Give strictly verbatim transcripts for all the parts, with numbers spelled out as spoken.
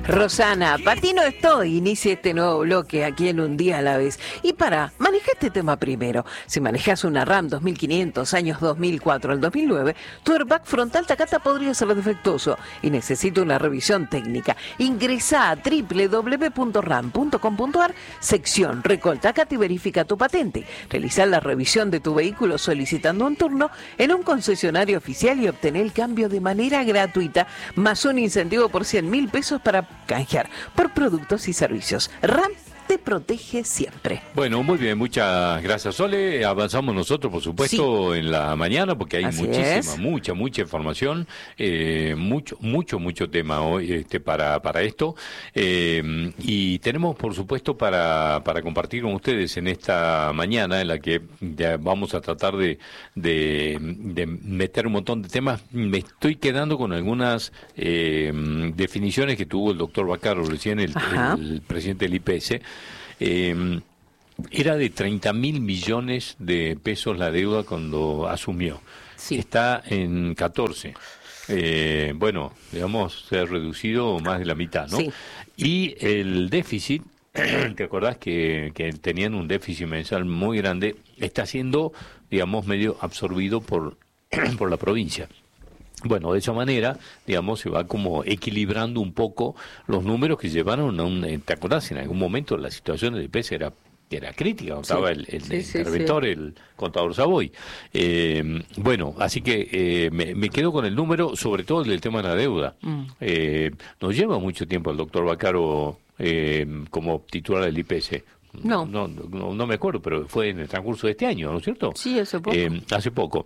Rosana, para ti no estoy. Inicia este nuevo bloque aquí en Un Día a la Vez. Y para, maneja este tema primero. Si manejas una RAM dos mil quinientos, años dos mil cuatro al dos mil nueve, tu airbag frontal Takata podría ser defectuoso y necesita una revisión técnica. Ingresa a doble u doble u doble u punto ram punto com punto ar, sección Recol Takata y verifica tu patente. Realizar la revisión de tu vehículo solicitando un turno en un concesionario oficial y obtener el cambio de manera gratuita, más un incentivo por cien mil pesos para canjear por productos y servicios. RAM te protege siempre. Bueno, muy bien, muchas gracias, Sole. Avanzamos nosotros, por supuesto, sí, en la mañana, porque hay Así muchísima, es. mucha, mucha información, eh, mucho, mucho, mucho tema hoy este, para, para esto. Eh, y tenemos, por supuesto, para, para compartir con ustedes en esta mañana, en la que ya vamos a tratar de, de, de meter un montón de temas. Me estoy quedando con algunas eh, definiciones que tuvo el doctor Vaccaro recién, el, el presidente del I P S. Eh, era de treinta mil millones de pesos la deuda cuando asumió. Sí. Está en catorce. Eh, bueno, digamos, se ha reducido más de la mitad, ¿no? Sí. Y el déficit, ¿te acordás que, que tenían un déficit mensual muy grande? Está siendo, digamos, medio absorbido por, por la provincia. Bueno, de esa manera, digamos, se va como equilibrando un poco los números que llevaron a un... ¿Te acordás? En algún momento la situación del I P S era, era crítica, contaba sí, el, el, sí, el sí, interventor, sí. el contador Savoy. Eh, bueno, así que eh, me, me quedo con el número, sobre todo el del tema de la deuda. Mm. Eh, nos lleva mucho tiempo el doctor Vaccaro eh, como titular del I P S. No. No, no. no me acuerdo, pero fue en el transcurso de este año, ¿no es cierto? Sí, hace poco. Eh, hace poco.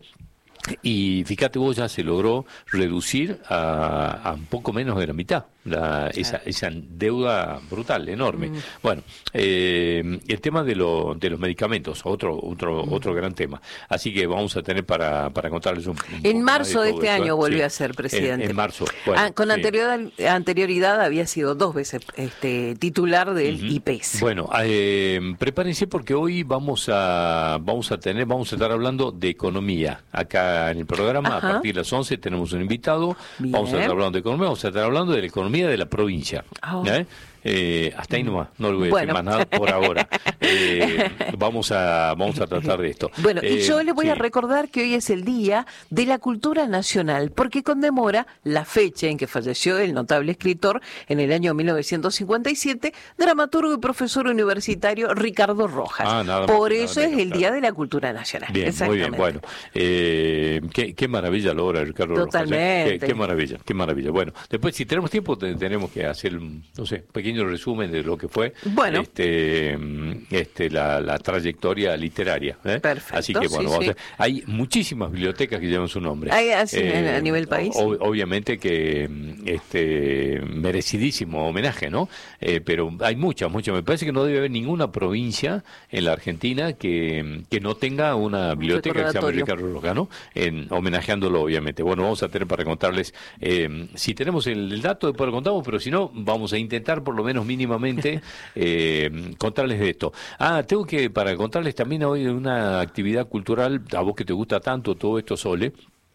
Y fíjate vos, ya se logró reducir a, a un poco menos de la mitad la, esa, esa deuda brutal, enorme. Mm. Bueno, eh, el tema de, lo, de los medicamentos, otro otro mm. otro gran tema. Así que vamos a tener para, para contarles un, un En marzo de, de este esto, año ¿eh? volvió sí. a ser presidente. En, en marzo. Bueno, ah, con sí. anterior, anterioridad había sido dos veces este titular del uh-huh. I P S. Bueno, eh, prepárense porque hoy vamos a vamos a tener vamos a estar hablando de economía acá en el programa. Ajá. A partir de las once tenemos un invitado. Bien. Vamos a estar hablando de economía, vamos a estar hablando de la economía de la provincia. Oh. ¿eh? Eh, hasta ahí nomás, no le voy a bueno. decir más nada por ahora. Eh, vamos a vamos a tratar de esto. Bueno, eh, y yo le voy sí. a recordar que hoy es el Día de la Cultura Nacional, porque conmemora la fecha en que falleció el notable escritor en el año mil novecientos cincuenta y siete, dramaturgo y profesor universitario Ricardo Rojas. Ah, nada Por más, eso nada es el claro. Día de la Cultura Nacional. Bien, muy bien, bueno. Eh, qué, qué maravilla lo obra Ricardo Totalmente. Rojas. ¿eh? Qué, qué maravilla, qué maravilla. Bueno, después si tenemos tiempo te, tenemos que hacer, no sé, pequeño resumen de lo que fue bueno. este, este la, la trayectoria literaria. ¿eh? Perfecto. Así que bueno, sí, vamos sí. a, hay muchísimas bibliotecas que llevan su nombre. ¿Hay así eh, a nivel país? Ob, obviamente que este merecidísimo homenaje, ¿no? Eh, pero hay muchas, muchas. Me parece que no debe haber ninguna provincia en la Argentina que, que no tenga una biblioteca que se llame Ricardo Rojas, ¿no? En, homenajeándolo, obviamente. Bueno, vamos a tener para contarles, eh, si tenemos el, el dato, después lo contamos, pero si no, vamos a intentar por lo menos mínimamente eh, contarles de esto. Ah, tengo que, para contarles también hoy de una actividad cultural, a vos que te gusta tanto todo esto, Sole,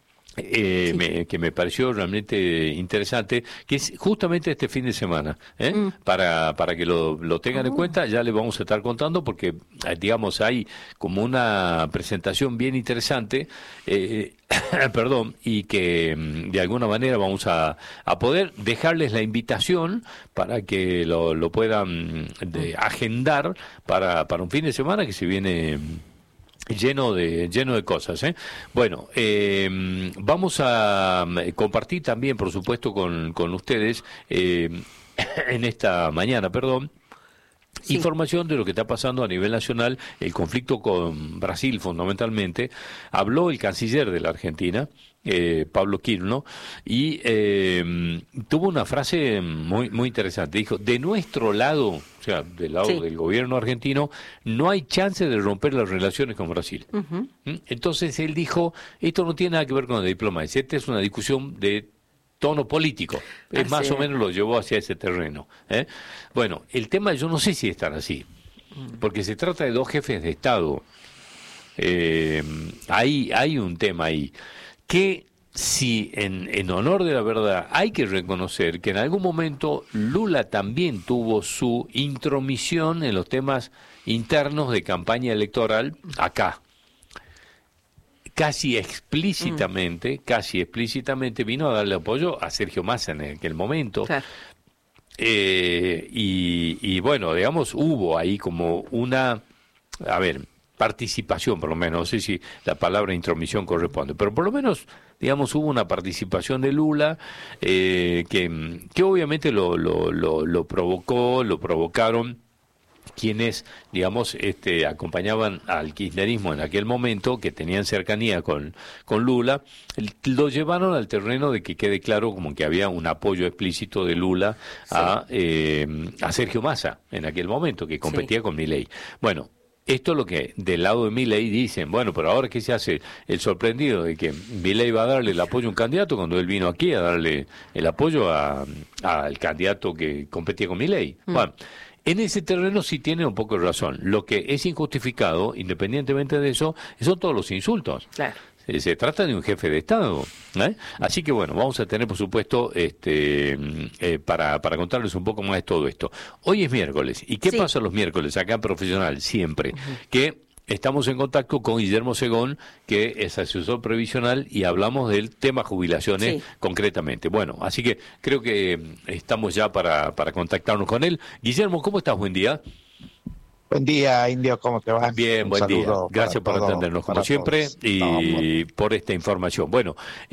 Eh, sí. me, que me pareció realmente interesante, que es justamente este fin de semana, ¿eh? mm. para para que lo, lo tengan uh-huh. en cuenta. Ya les vamos a estar contando porque, digamos, hay como una presentación bien interesante, eh, perdón, y que de alguna manera vamos a, a poder dejarles la invitación para que lo, lo puedan de, agendar para, para un fin de semana que se viene lleno de lleno de cosas, ¿eh? Bueno, eh, vamos a compartir también, por supuesto, con, con ustedes eh, en esta mañana, perdón, sí. información de lo que está pasando a nivel nacional, el conflicto con Brasil fundamentalmente. Habló el canciller de la Argentina, eh, Pablo Quirno, y eh, tuvo una frase muy muy interesante. Dijo, de nuestro lado, o sea, del lado sí. del gobierno argentino, no hay chance de romper las relaciones con Brasil. Uh-huh. Entonces él dijo, esto no tiene nada que ver con la diplomacia, esta es una discusión de tono político, es así más o menos lo llevó hacia ese terreno. ¿eh? Bueno, el tema yo no sé si están así, porque se trata de dos jefes de Estado. Eh, hay, hay un tema ahí, que sí, en, en honor de la verdad, hay que reconocer que en algún momento Lula también tuvo su intromisión en los temas internos de campaña electoral acá. Casi explícitamente, mm. casi explícitamente vino a darle apoyo a Sergio Massa en aquel momento. Claro. Eh, y, y bueno, digamos, hubo ahí como una, a ver, participación, por lo menos, no sé si la palabra intromisión corresponde, pero por lo menos, digamos, hubo una participación de Lula eh, que, que obviamente lo, lo, lo, lo provocó, lo provocaron quienes, digamos, este, acompañaban al kirchnerismo en aquel momento, que tenían cercanía con, con Lula, lo llevaron al terreno de que quede claro como que había un apoyo explícito de Lula sí. a, eh, a Sergio Massa en aquel momento, que competía sí. con Milei. Bueno, esto es lo que del lado de Milei dicen, bueno, pero ahora ¿qué se hace? El sorprendido de que Milei va a darle el apoyo a un candidato cuando él vino aquí a darle el apoyo a, a, al candidato que competía con Milei. Mm. Bueno, en ese terreno sí tiene un poco de razón. Lo que es injustificado, independientemente de eso, son todos los insultos. Claro. Se, se trata de un jefe de Estado, ¿eh? Así que bueno, vamos a tener, por supuesto, este, eh, para, para contarles un poco más de todo esto. Hoy es miércoles. ¿Y qué sí. pasa los miércoles acá en Profesional? Siempre. Uh-huh. Que estamos en contacto con Guillermo Segón, que es asesor previsional, y hablamos del tema jubilaciones sí. concretamente. Bueno, así que creo que estamos ya para, para contactarnos con él. Guillermo, ¿cómo estás? Buen día. Buen día, Indio, ¿cómo te va? Bien, un buen día. Gracias por todo, atendernos, como siempre, todos. y no, por esta información. Bueno,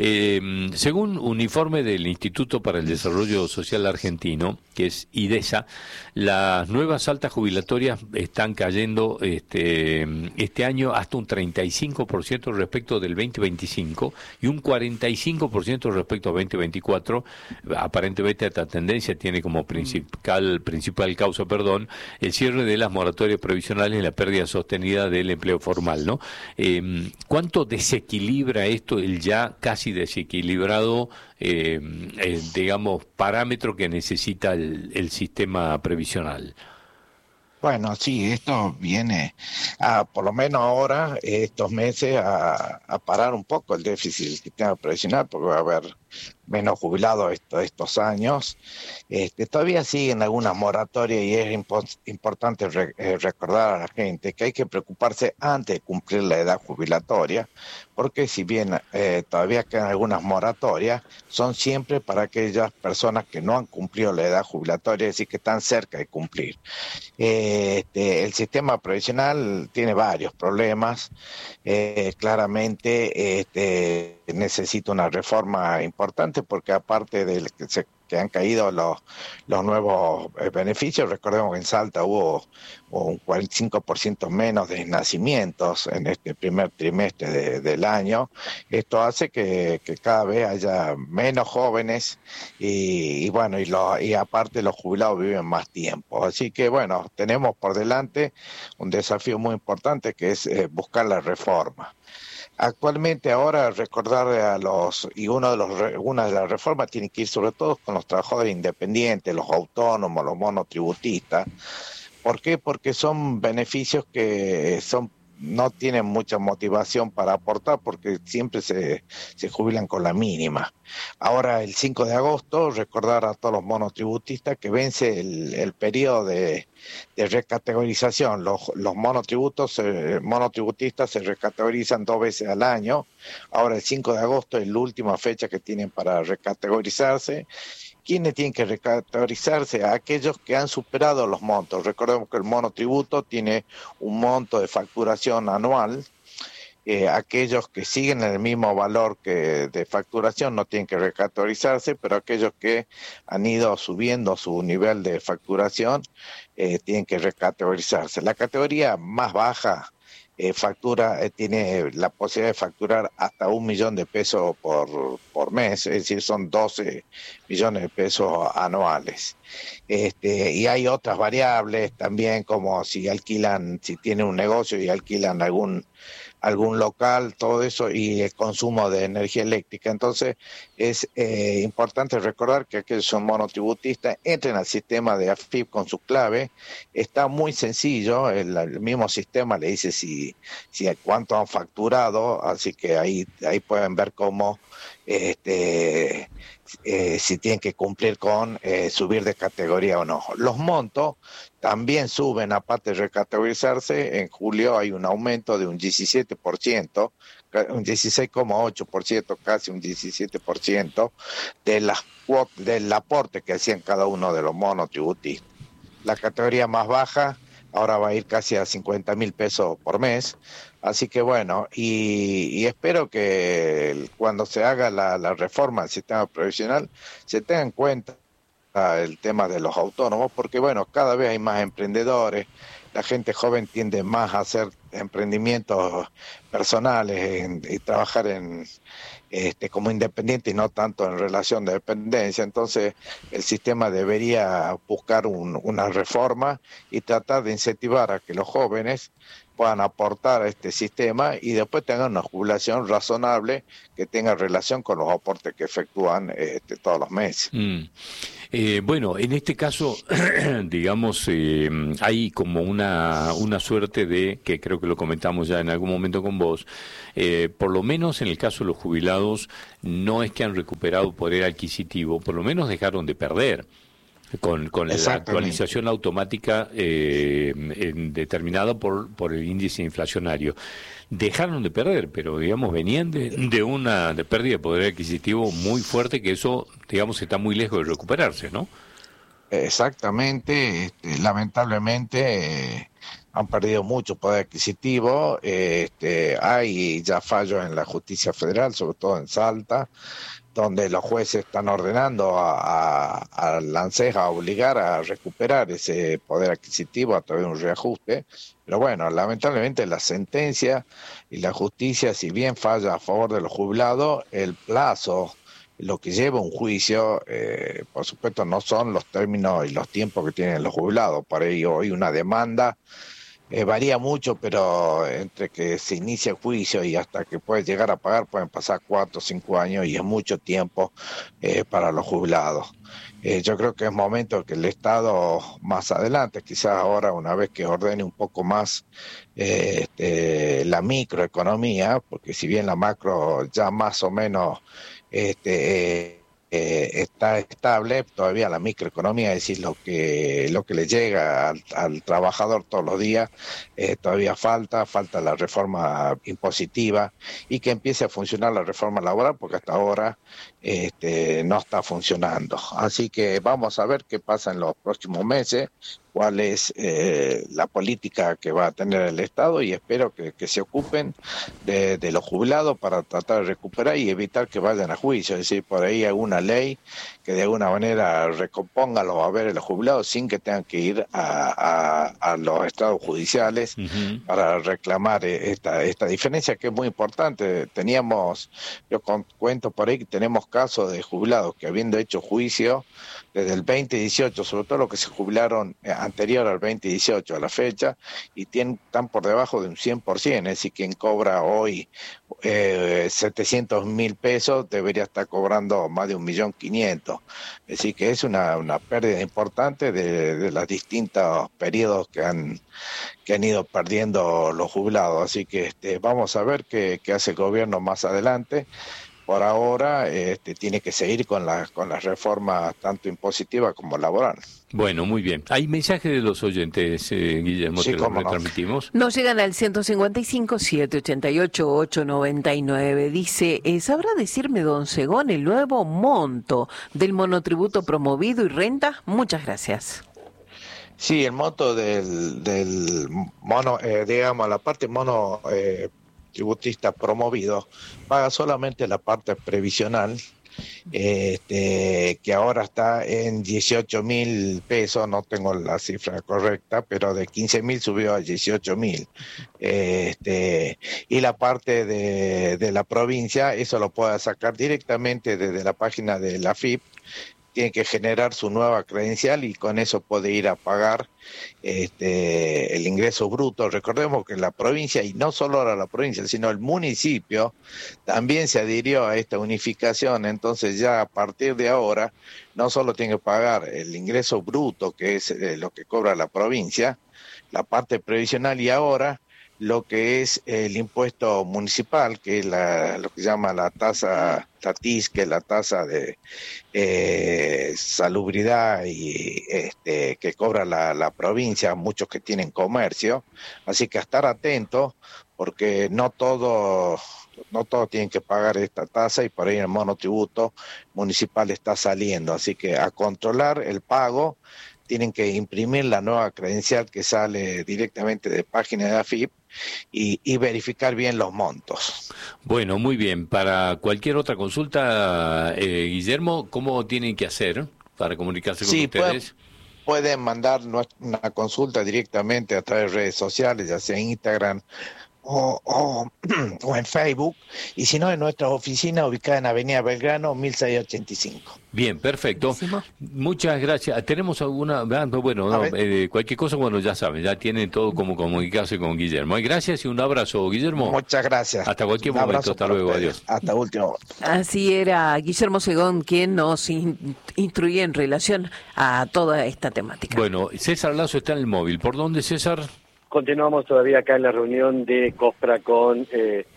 eh, según un informe del Instituto para el Desarrollo Social Argentino, que es IDESA, las nuevas altas jubilatorias están cayendo este, este año hasta un treinta y cinco por ciento respecto del veinte veinticinco y un cuarenta y cinco por ciento respecto al veinte veinticuatro. Aparentemente esta tendencia tiene como principal, principal causa, perdón, el cierre de las moratorias previsionales y la pérdida sostenida del empleo formal, ¿no? Eh, ¿Cuánto desequilibra esto el ya casi desequilibrado, eh, eh, digamos, parámetro que necesita el, el sistema previsional? Bueno, sí, esto viene, a, por lo menos ahora, estos meses, a, a parar un poco el déficit del sistema previsional, porque va a haber menos jubilados esto, estos años. Este, todavía siguen algunas moratorias y es impo- importante re- eh, recordar a la gente que hay que preocuparse antes de cumplir la edad jubilatoria, porque si bien eh, todavía quedan algunas moratorias, son siempre para aquellas personas que no han cumplido la edad jubilatoria, es decir, que están cerca de cumplir. Eh, este, el sistema previsional tiene varios problemas, eh, claramente este, necesita una reforma importante, porque aparte de que, se, que han caído los, los nuevos beneficios, recordemos que en Salta hubo, hubo un cuarenta y cinco por ciento menos de nacimientos en este primer trimestre de, del año. Esto hace que, que cada vez haya menos jóvenes y, y bueno, y, lo, y aparte los jubilados viven más tiempo. Así que bueno, tenemos por delante un desafío muy importante que es eh, buscar la reforma. Actualmente ahora recordar a los, y uno de los, una de las reformas tiene que ir sobre todo con los trabajadores independientes, los autónomos, los monotributistas. ¿Por qué? Porque son beneficios que son no tienen mucha motivación para aportar porque siempre se, se jubilan con la mínima. Ahora, el cinco de agosto, recordar a todos los monotributistas que vence el, el periodo de, de recategorización. Los, los monotributos, eh, monotributistas se recategorizan dos veces al año. Ahora, el cinco de agosto es la última fecha que tienen para recategorizarse. ¿Quiénes tienen que recategorizarse? Aquellos que han superado los montos. Recordemos que el monotributo tiene un monto de facturación anual. Eh, aquellos que siguen en el mismo valor que de facturación no tienen que recategorizarse, pero aquellos que han ido subiendo su nivel de facturación eh, tienen que recategorizarse. La categoría más baja Eh, factura, eh, tiene la posibilidad de facturar hasta un millón de pesos por, por mes, es decir, son doce millones de pesos anuales. Este, y hay otras variables también, como si alquilan, si tienen un negocio y alquilan algún algún local, todo eso, y el consumo de energía eléctrica. Entonces es eh, importante recordar que aquellos son monotributistas entren al sistema de A F I P con su clave. Está muy sencillo, el, el mismo sistema le dice si, si cuánto han facturado, así que ahí, ahí pueden ver cómo este, eh, si tienen que cumplir con eh, subir de categoría o no. Los montos también suben, aparte de recategorizarse. En julio hay un aumento de un diecisiete por ciento, un dieciséis coma ocho por ciento, casi un diecisiete por ciento de las cuotas, del aporte que hacían cada uno de los monotributistas. La categoría más baja ahora va a ir casi a cincuenta mil pesos por mes. Así que bueno, y, y espero que cuando se haga la, la reforma del sistema previsional se tenga en cuenta el tema de los autónomos, porque bueno, cada vez hay más emprendedores, la gente joven tiende más a hacer emprendimientos personales en, y trabajar en este como independiente y no tanto en relación de dependencia. Entonces el sistema debería buscar un, una reforma y tratar de incentivar a que los jóvenes puedan aportar a este sistema y después tengan una jubilación razonable que tenga relación con los aportes que efectúan este, todos los meses. Mm. Eh, bueno, en este caso, digamos, eh, hay como una, una suerte de, que creo que lo comentamos ya en algún momento con vos, eh, por lo menos en el caso de los jubilados, no es que han recuperado poder adquisitivo, por lo menos dejaron de perder. Con, con la actualización automática eh, en, determinada por, por el índice inflacionario. Dejaron de perder, pero digamos venían de, de una de pérdida de poder adquisitivo muy fuerte, que eso, digamos, está muy lejos de recuperarse, ¿no? Exactamente, este, lamentablemente eh, han perdido mucho poder adquisitivo. Eh, este, hay ya fallos en la justicia federal, sobre todo en Salta, donde los jueces están ordenando a, a, a la ANSES a obligar a recuperar ese poder adquisitivo a través de un reajuste. Pero bueno, lamentablemente la sentencia y la justicia, si bien falla a favor de los jubilados, el plazo, lo que lleva un juicio, eh, por supuesto no son los términos y los tiempos que tienen los jubilados. Por ello hoy una demanda Eh, varía mucho, pero entre que se inicia el juicio y hasta que puede llegar a pagar pueden pasar cuatro o cinco años y es mucho tiempo eh, para los jubilados. Eh, yo creo que es momento que el Estado más adelante, quizás ahora una vez que ordene un poco más eh, este, la microeconomía, porque si bien la macro ya más o menos este, eh, Eh, está estable, todavía la microeconomía, es decir, lo que lo que le llega al, al trabajador todos los días, eh, todavía falta, falta la reforma impositiva y que empiece a funcionar la reforma laboral, porque hasta ahora este, no está funcionando. Así que vamos a ver qué pasa en los próximos meses, cuál es eh, la política que va a tener el Estado, y espero que, que se ocupen de, de los jubilados para tratar de recuperar y evitar que vayan a juicio. Es decir, por ahí alguna ley que de alguna manera recomponga los haberes de los jubilados sin que tengan que ir a, a, a los estados judiciales uh-huh. para reclamar esta, esta diferencia, que es muy importante. Teníamos, yo cuento por ahí que tenemos casos de jubilados que habiendo hecho juicio desde el veinte dieciocho, sobre todo los que se jubilaron anterior al veinte dieciocho a la fecha, y tienen, están por debajo de un cien por ciento, es decir, quien cobra hoy eh, setecientos mil pesos debería estar cobrando más de un millón quinientos, es decir, que es una, una pérdida importante de, de los distintos periodos que han, que han ido perdiendo los jubilados. Así que este, vamos a ver qué, qué hace el gobierno más adelante. Por ahora este, tiene que seguir con las con las reformas tanto impositivas como laborales. Bueno, muy bien. Hay mensajes de los oyentes, eh, Guillermo, sí, que los no. retransmitimos. Nos llegan al ciento cincuenta y cinco, setecientos ochenta y ocho, ochocientos noventa y nueve. Dice, eh, ¿sabrá decirme, don Segón, el nuevo monto del monotributo promovido y renta? Muchas gracias. Sí, el monto del, del mono, eh, digamos, la parte mono... Eh, tributista promovido paga solamente la parte previsional, este, que ahora está en dieciocho mil pesos, no tengo la cifra correcta, pero de quince mil subió a dieciocho mil. Este, y la parte de, de la provincia, eso lo puede sacar directamente desde la página de la F I P, tiene que generar su nueva credencial y con eso puede ir a pagar este, el ingreso bruto. Recordemos que la provincia, y no solo ahora la provincia, sino el municipio, también se adhirió a esta unificación. Entonces ya a partir de ahora no solo tiene que pagar el ingreso bruto, que es eh, lo que cobra la provincia, la parte previsional, y ahora lo que es el impuesto municipal, que es la, lo que se llama la tasa, la T I S, que es la tasa de eh, salubridad y este, que cobra la, la provincia, muchos que tienen comercio, así que a estar atentos, porque no todo, no todos tienen que pagar esta tasa y por ahí el monotributo municipal está saliendo, así que a controlar el pago tienen que imprimir la nueva credencial que sale directamente de página de A F I P y, y verificar bien los montos. Bueno, muy bien. Para cualquier otra consulta, eh, Guillermo, ¿cómo tienen que hacer para comunicarse con sí, ustedes? Pueden, pueden mandar una consulta directamente a través de redes sociales, ya sea en Instagram O, o, o en Facebook, y si no, en nuestra oficina ubicada en Avenida Belgrano, mil seiscientos ochenta y cinco. Bien, perfecto. Buenísimo. Muchas gracias. ¿Tenemos alguna? Bueno, no, eh, cualquier cosa, bueno, ya saben, ya tienen todo como comunicarse con Guillermo. Gracias y un abrazo, Guillermo. Muchas gracias. Hasta cualquier un momento. Hasta luego. Ustedes. Adiós. Hasta último. Así era Guillermo Segón quien nos in, instruía en relación a toda esta temática. Bueno, César Lazo está en el móvil. ¿Por dónde, César? Continuamos todavía acá en la reunión de COSPRA con eh,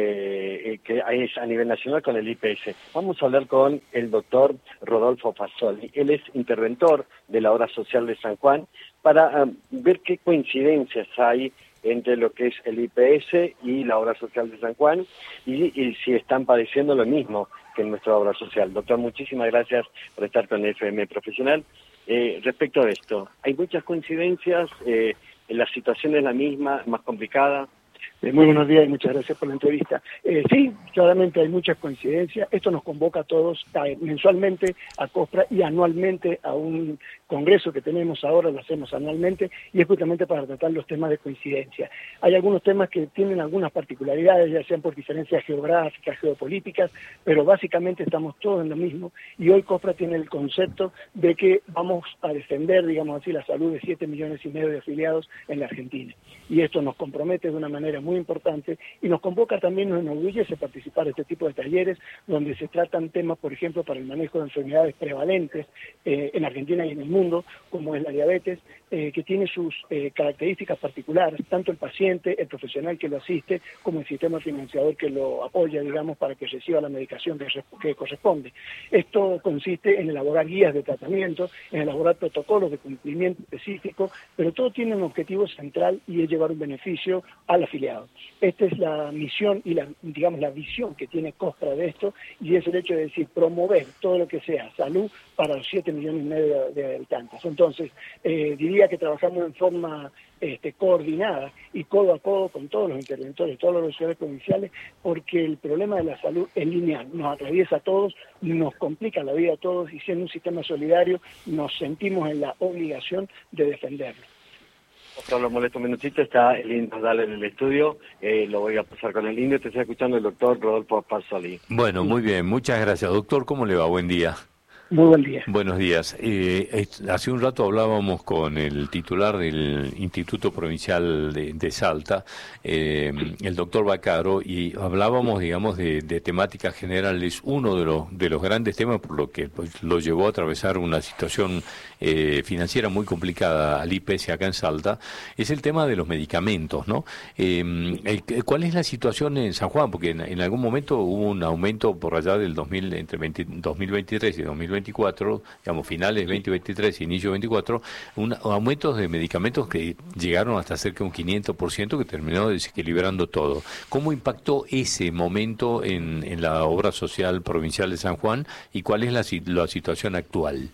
eh, que es a nivel nacional con el I P S. Vamos a hablar con el doctor Rodolfo Fasoli. Él es interventor de la Obra Social de San Juan para um, ver qué coincidencias hay entre lo que es el I P S y la Obra Social de San Juan y, y si están padeciendo lo mismo que en nuestra obra social. Doctor, muchísimas gracias por estar con F M Profesional. Eh, respecto a esto, hay muchas coincidencias. Eh, La situación es la misma, más complicada. Eh, muy buenos días y muchas gracias por la entrevista. Eh, sí, claramente hay muchas coincidencias. Esto nos convoca a todos a, mensualmente a COSPRA y anualmente a un congreso que tenemos ahora, lo hacemos anualmente, y es justamente para tratar los temas de coincidencia. Hay algunos temas que tienen algunas particularidades, ya sean por diferencias geográficas, geopolíticas, pero básicamente estamos todos en lo mismo, y hoy COSPRA tiene el concepto de que vamos a defender, digamos así, la salud de siete millones y medio de afiliados en la Argentina. Y esto nos compromete de una manera muy importante y nos convoca también, nos enorgullece participar de este tipo de talleres donde se tratan temas, por ejemplo, para el manejo de enfermedades prevalentes eh, en Argentina y en el mundo, como es la diabetes, eh, que tiene sus eh, características particulares, tanto el paciente, el profesional que lo asiste, como el sistema financiador que lo apoya, digamos, para que reciba la medicación que, que corresponde. Esto consiste en elaborar guías de tratamiento, en elaborar protocolos de cumplimiento específico, pero todo tiene un objetivo central y es llevar un beneficio al afiliado. Esta es la misión y la, digamos, la visión que tiene COSPRA de esto, y es el hecho de decir, promover todo lo que sea salud para los siete millones y medio de, de habitantes. Entonces, eh, diría que trabajamos en forma este, coordinada y codo a codo con todos los interventores, todas las organizaciones provinciales, porque el problema de la salud es lineal, nos atraviesa a todos, nos complica la vida a todos, y siendo un sistema solidario, nos sentimos en la obligación de defenderlo. Doctor, lo molesto un minutito, está el Indio Dale en el estudio, eh, lo voy a pasar con el Indio, te está escuchando el doctor Rodolfo Fasoli. Bueno, muy bien, muchas gracias. Doctor, ¿cómo le va? Buen día. Muy buen día. Buenos días. Eh, hace un rato hablábamos con el titular del Instituto Provincial de, de Salta, eh, el doctor Baccaro, y hablábamos, digamos, de, de temáticas generales. Uno de los de los grandes temas por lo que pues, lo llevó a atravesar una situación eh, financiera muy complicada al I P S acá en Salta, es el tema de los medicamentos, ¿no? Eh, el, ¿Cuál es la situación en San Juan? Porque en, en algún momento hubo un aumento por allá del dos mil, entre veinte, dos mil veintitrés y dos mil veinticuatro, digamos, finales veinte veintitrés, inicio veinticuatro, un aumentos de medicamentos que llegaron hasta cerca de un quinientos por ciento, que terminó desequilibrando todo. ¿Cómo impactó ese momento en, en la obra social provincial de San Juan y cuál es la, la situación actual?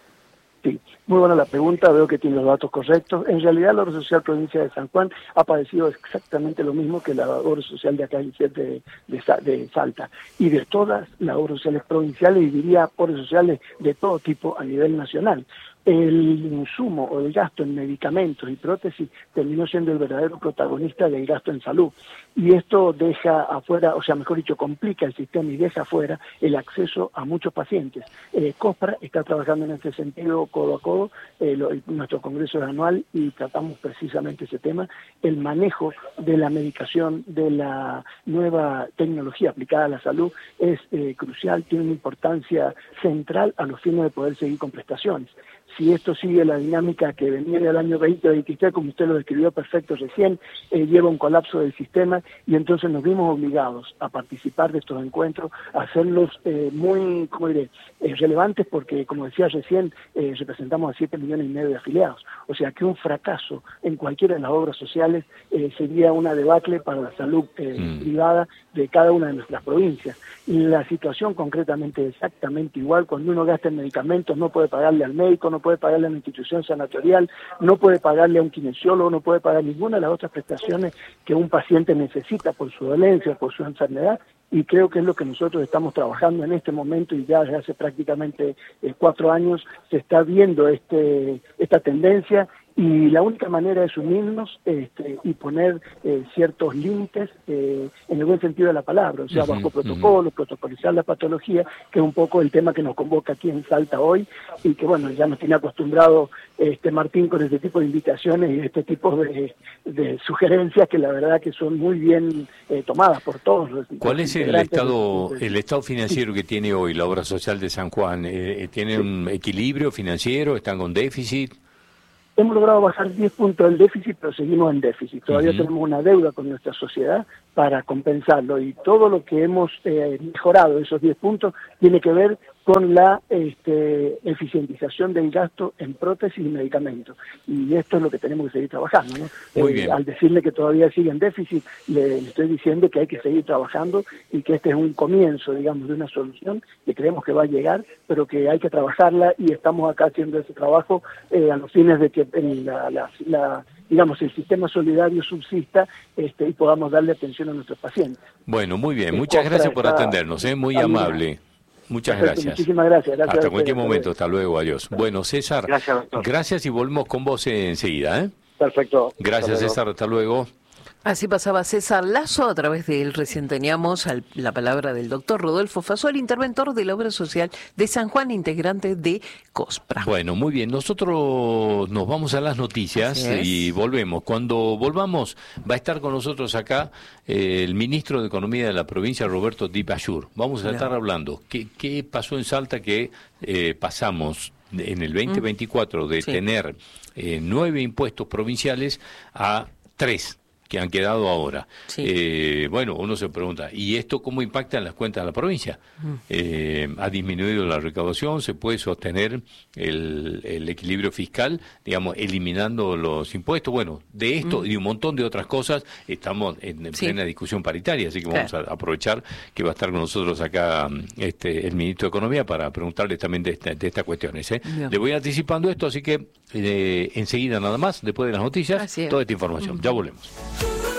Sí, muy buena la pregunta, veo que tiene los datos correctos. En realidad la obra social provincia de San Juan ha padecido exactamente lo mismo que la obra social de acá de, de, de Salta, y de todas las obras sociales provinciales, y diría obras sociales de todo tipo a nivel nacional. El insumo o el gasto en medicamentos y prótesis terminó siendo el verdadero protagonista del gasto en salud. Y esto deja afuera, o sea, mejor dicho, complica el sistema y deja afuera el acceso a muchos pacientes. Eh, COSPRA está trabajando en este sentido codo a codo. Eh, lo, nuestro congreso es anual y tratamos precisamente ese tema, el manejo de la medicación, de la nueva tecnología aplicada a la salud es eh, crucial, tiene una importancia central a los fines de poder seguir con prestaciones. Si esto sigue la dinámica que venía del año veinte veintitrés, como usted lo describió perfecto recién, eh, lleva un colapso del sistema y entonces nos vimos obligados a participar de estos encuentros, a hacerlos eh, muy, ¿cómo diré?, eh, relevantes porque, como decía recién, eh, representamos a siete millones y medio de afiliados. O sea que un fracaso en cualquiera de las obras sociales eh, sería una debacle para la salud eh, mm. privada de cada una de nuestras provincias. Y la situación concretamente es exactamente igual. Cuando uno gasta en medicamentos no puede pagarle al médico, no puede pagarle a una institución sanatorial, no puede pagarle a un kinesiólogo, no puede pagar ninguna de las otras prestaciones que un paciente necesita por su dolencia, por su enfermedad, y creo que es lo que nosotros estamos trabajando en este momento y ya desde hace prácticamente eh, cuatro años se está viendo este esta tendencia. Y la única manera es unirnos este, y poner eh, ciertos límites eh, en el buen sentido de la palabra, o sea, uh-huh, bajo protocolo, uh-huh. protocolizar la patología, que es un poco el tema que nos convoca aquí en Salta hoy, y que bueno, ya nos tiene acostumbrado este Martín con este tipo de invitaciones y este tipo de, de sugerencias que la verdad que son muy bien eh, tomadas por todos los. ¿Cuál es el estado, el estado financiero sí. que tiene hoy la obra social de San Juan? Eh, ¿Tiene sí. un equilibrio financiero? ¿Están con déficit? Hemos logrado bajar diez puntos del déficit, pero seguimos en déficit. Todavía uh-huh. tenemos una deuda con nuestra sociedad para compensarlo. Y todo lo que hemos eh, mejorado, esos diez puntos, tiene que ver con la este, eficientización del gasto en prótesis y medicamentos. Y esto es lo que tenemos que seguir trabajando, ¿no? Muy eh, bien. Al decirle que todavía sigue en déficit, le, le estoy diciendo que hay que seguir trabajando y que este es un comienzo, digamos, de una solución que creemos que va a llegar, pero que hay que trabajarla y estamos acá haciendo ese trabajo eh, a los fines de que en la, la, la digamos, el sistema solidario subsista este, y podamos darle atención a nuestros pacientes. Bueno, muy bien. Muchas gracias por atendernos, ¿eh? Muy amable. Muchas gracias. Muchísimas gracias. gracias Hasta cualquier momento. Hasta luego. Adiós. Bueno, César, gracias, doctor. Gracias y volvemos con vos enseguida, ¿eh? Perfecto. Gracias, César. Hasta luego. Así pasaba César Lazo, a través de él recién teníamos al, la palabra del doctor Rodolfo Fasoli, interventor de la obra social de San Juan, integrante de COSPRA. Bueno, muy bien, nosotros nos vamos a las noticias y volvemos. Cuando volvamos va a estar con nosotros acá eh, el ministro de Economía de la provincia, Roberto Di Bajur. Vamos a estar hablando qué, qué pasó en Salta que eh, pasamos en el veinte veinticuatro de sí. tener eh, nueve impuestos provinciales a tres que han quedado ahora. Sí. Eh, bueno, uno se pregunta, ¿y esto cómo impacta en las cuentas de la provincia? Mm. Eh, ¿Ha disminuido la recaudación? ¿Se puede sostener el, el equilibrio fiscal, digamos, eliminando los impuestos? Bueno, de esto mm. y un montón de otras cosas estamos en, en sí. plena discusión paritaria, así que vamos claro. a aprovechar que va a estar con nosotros acá este el ministro de Economía para preguntarle también de, esta, de estas cuestiones. ¿eh? Le voy anticipando esto, así que eh, enseguida nada más, después de las noticias, toda esta información. Mm. Ya volvemos.